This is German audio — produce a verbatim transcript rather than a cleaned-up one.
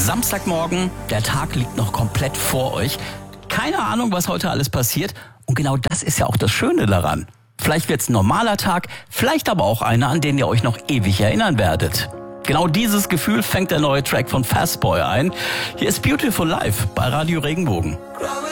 Samstagmorgen, der Tag liegt noch komplett vor euch. Keine Ahnung, was heute alles passiert. Und genau das ist ja auch das Schöne daran. Vielleicht wird's ein normaler Tag, vielleicht aber auch einer, an den ihr euch noch ewig erinnern werdet. Genau dieses Gefühl fängt der neue Track von Fastboy ein. Hier ist Beautiful Life bei Radio Regenbogen.